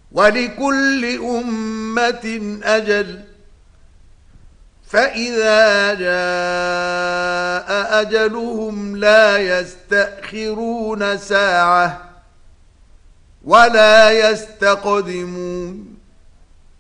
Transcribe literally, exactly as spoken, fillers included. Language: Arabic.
ولكل أمة أجل فإذا جاء أجلهم لا يستأخرون ساعة ولا يستقدمون.